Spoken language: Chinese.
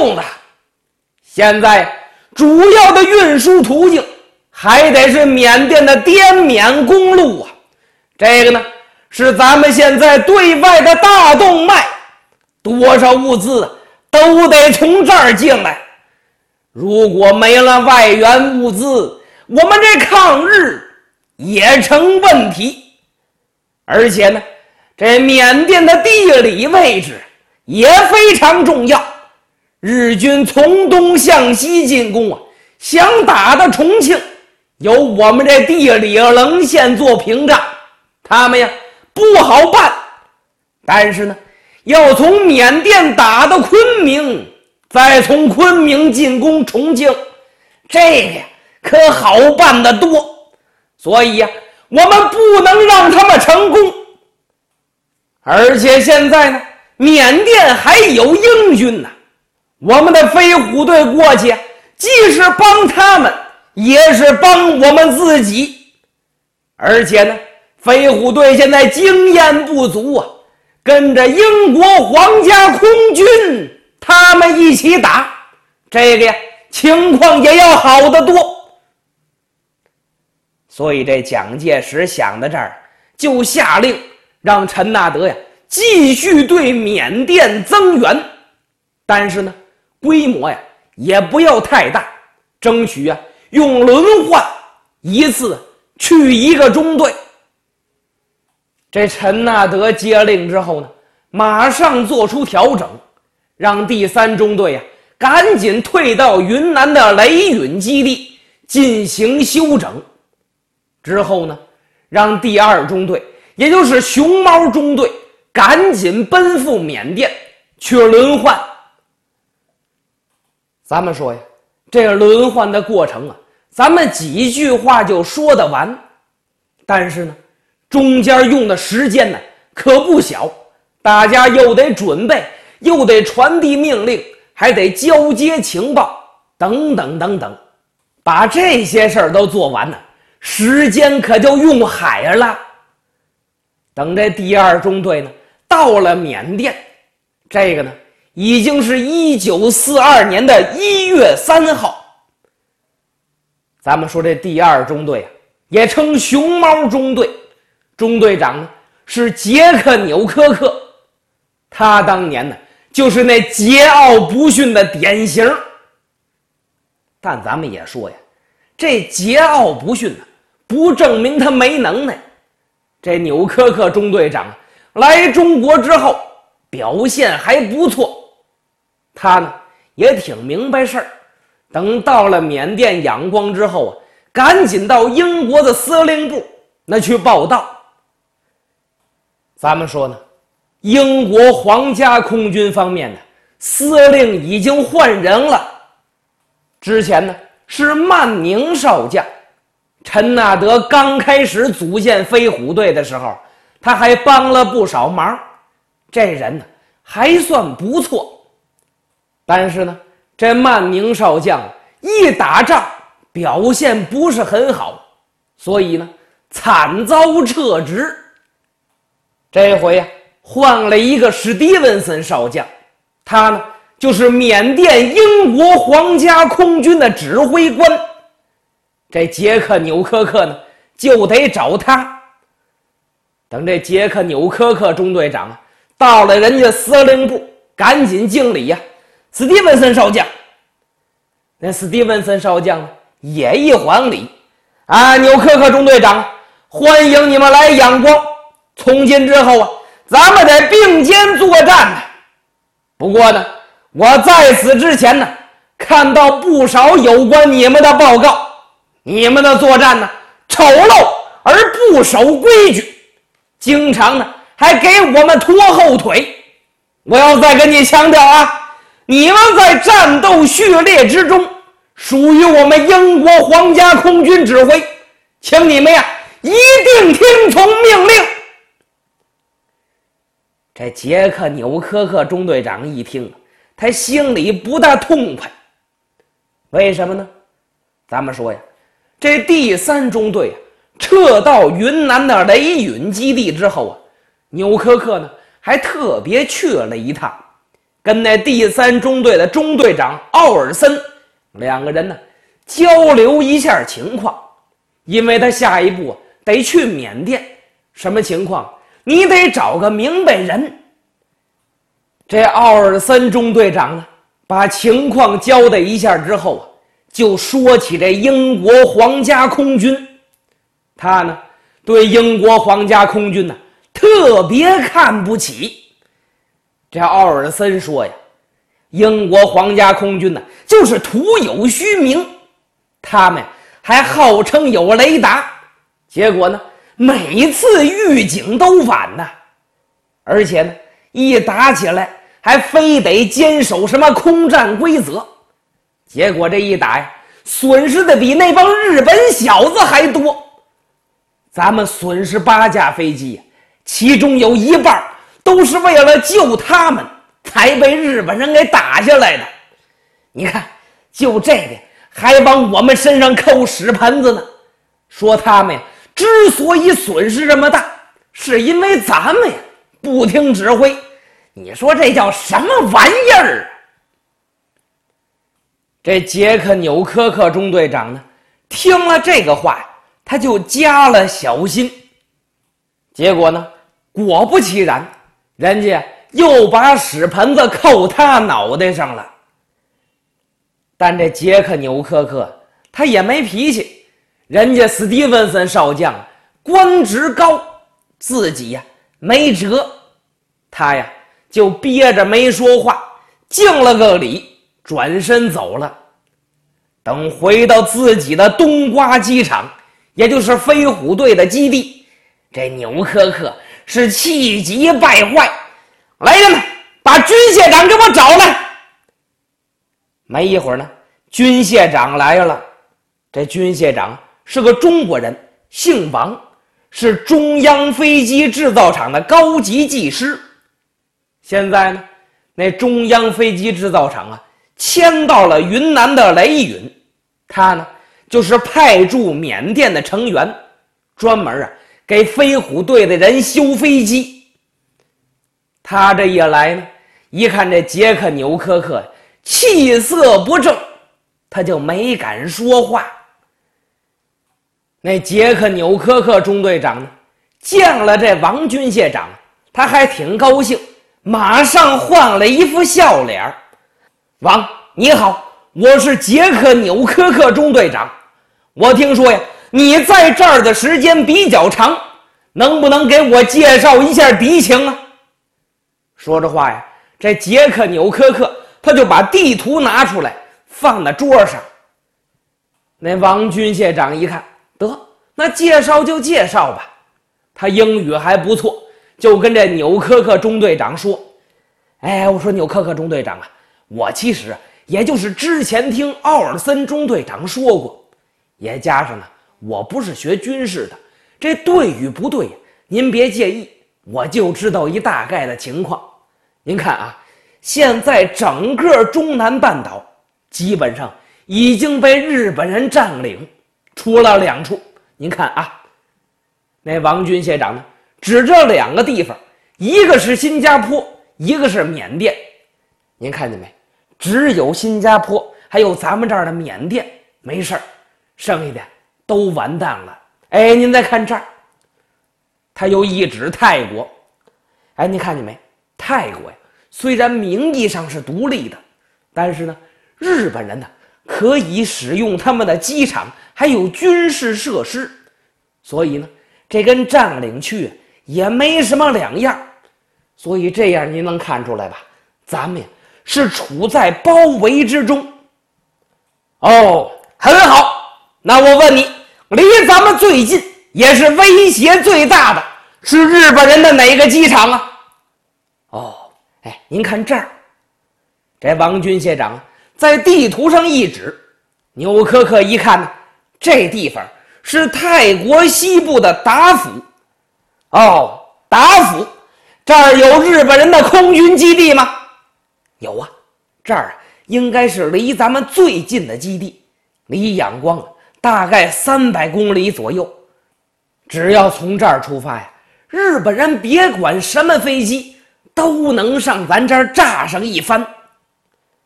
用的。现在主要的运输途径还得是缅甸的滇缅公路啊，这个呢是咱们现在对外的大动脉，多少物资都得从这儿进来。如果没了外援物资，我们这抗日也成问题。而且呢，这缅甸的地理位置也非常重要，日军从东向西进攻啊，想打到重庆，有我们这地理棱线做屏障，他们呀不好办。但是呢，要从缅甸打到昆明，再从昆明进攻重庆，这个呀可好办得多。所以呀，我们不能让他们成功。而且现在呢，缅甸还有英军呢，我们的飞虎队过去既是帮他们，也是帮我们自己。而且呢，飞虎队现在经验不足啊，跟着英国皇家空军他们一起打，这个呀情况也要好得多。所以这蒋介石想到这儿，就下令让陈纳德呀继续对缅甸增援，但是呢规模呀也不要太大，争取啊用轮换，一次去1个中队。这陈纳德接令之后呢，马上做出调整，让第3中队赶紧退到云南的雷允基地进行休整。之后呢，让第2中队，也就是熊猫中队，赶紧奔赴缅甸去轮换。咱们说呀，这个轮换的过程啊，咱们几句话就说得完，但是呢中间用的时间呢可不小，大家又得准备，又得传递命令，还得交接情报，等等等等，把这些事儿都做完呢，时间可就用海了。等这第2中队呢到了缅甸，这个呢已经是1942年的1月3号。咱们说这第2中队也称熊猫中队，中队长呢是杰克纽科克，他当年呢就是那桀骜不驯的典型。但咱们也说呀，这桀骜不驯不证明他没能耐。这纽科克中队长来中国之后表现还不错，他呢也挺明白事儿，等到了缅甸仰光之后赶紧到英国的司令部那去报道。咱们说呢，英国皇家空军方面呢司令已经换人了，之前呢是曼宁少将。陈纳德刚开始组建飞虎队的时候，他还帮了不少忙，这人呢还算不错。但是呢，这曼宁少将一打仗表现不是很好，所以呢惨遭撤职。这回换了一个史蒂文森少将，他呢就是缅甸英国皇家空军的指挥官。这杰克纽科克呢就得找他。等这杰克纽科克中队长到了人家司令部，赶紧敬礼史蒂文森少将。那史蒂文森少将也一还礼，纽科克中队长，欢迎你们来仰光，从今之后咱们得并肩作战呢。不过呢，我在此之前呢看到不少有关你们的报告，你们的作战呢丑陋而不守规矩，经常呢还给我们拖后腿。我要再跟你强调你们在战斗序列之中属于我们英国皇家空军指挥，请你们一定听从命令。这杰克纽科克中队长一听，他心里不大痛快。为什么呢？咱们说呀，这第3中队撤到云南的雷允基地之后纽科克呢还特别去了一趟， 跟那第3中队的中队长奥尔森两个人呢交流一下情况，因为他下一步得去缅甸，什么情况？你得找个明白人。这奥尔森中队长呢，把情况交代一下之后啊，就说起这英国皇家空军。他呢，对英国皇家空军呢特别看不起。这奥尔森说呀，英国皇家空军呢就是徒有虚名，他们还号称有雷达，结果呢每次预警都晚呐，而且呢一打起来还非得坚守什么空战规则，结果这一打呀，损失的比那帮日本小子还多。咱们损失8架飞机，其中有一半都是为了救他们才被日本人给打下来的。你看，就这个还往我们身上扣屎盆子呢，说他们呀之所以损失这么大，是因为咱们呀不听指挥。你说这叫什么玩意儿啊？这杰克纽科克中队长呢，听了这个话，他就加了小心。结果呢，果不其然，人家又把屎盆子扣他脑袋上了。但这杰克纽科克他也没脾气，人家史蒂文森少将官职高，自己呀没辙，他呀就憋着没说话，敬了个礼，转身走了。等回到自己的冬瓜机场，也就是飞虎队的基地，这纽科克是气急败坏，来人们，把军械长给我找来。没一会儿呢，军械长来了。这军械长是个中国人，姓王，是中央飞机制造厂的高级技师。现在呢，那中央飞机制造厂啊迁到了云南的雷允，他呢就是派驻缅甸的成员，专门给飞虎队的人修飞机。他这一来呢，一看这杰克纽科克气色不正，他就没敢说话。那杰克纽科克中队长呢，见了这王军械长，他还挺高兴，马上换了一副笑脸。王，你好，我是杰克纽科克中队长。我听说呀，你在这儿的时间比较长，能不能给我介绍一下敌情啊？说着话呀，这杰克纽科克他就把地图拿出来放在桌上。那王军械长一看，得，那介绍就介绍吧。他英语还不错，就跟这纽科克中队长说：哎，我说纽科克中队长啊，我其实也就是之前听奥尔森中队长说过，也加上呢我不是学军事的，这对与不对您别介意，我就知道一大概的情况。您看啊，现在整个中南半岛基本上已经被日本人占领，除了2处。您看啊，那王军械长呢指着2个地方，一个是新加坡，一个是缅甸。您看见没？只有新加坡还有咱们这儿的缅甸没事儿，剩下的都完蛋了。哎，您再看这儿，他又一指泰国。哎，您看见没？泰国呀，虽然名义上是独立的，但是呢，日本人呢可以使用他们的机场还有军事设施，所以呢，这跟占领区也没什么两样。所以这样您能看出来吧？咱们呀是处在包围之中。哦，很好。那我问你，离咱们最近也是威胁最大的是日本人的哪个机场啊？哦，哎，您看这儿，这王军械长在地图上一指，纽科克一看呢，这地方是泰国西部的达府。哦，达府，这儿有日本人的空军基地吗？有啊，这儿应该是离咱们最近的基地，离仰光大概300公里左右。只要从这儿出发呀，日本人别管什么飞机都能上咱这儿炸上一番。